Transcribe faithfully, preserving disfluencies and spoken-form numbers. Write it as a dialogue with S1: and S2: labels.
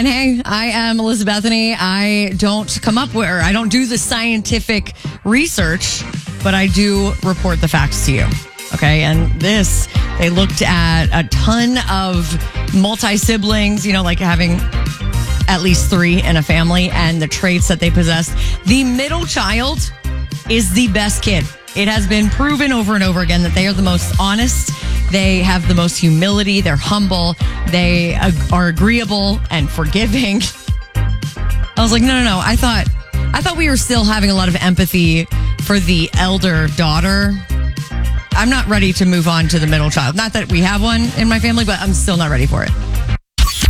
S1: And hey, I am Elizabethany. I don't come up with, or I don't do the scientific research, but I do report the facts to you. Okay. And this, they looked at a ton of multi-siblings, you know, like having at least three in a family and the traits that they possess. The middle child is the best kid. It has been proven over and over again that they are the most honest. They have the most humility. They're humble. They ag- are agreeable and forgiving. I was like, no, no, no. I thought, I thought we were still having a lot of empathy for the elder daughter. I'm not ready to move on to the middle child. Not that we have one in my family, but I'm still not ready for it.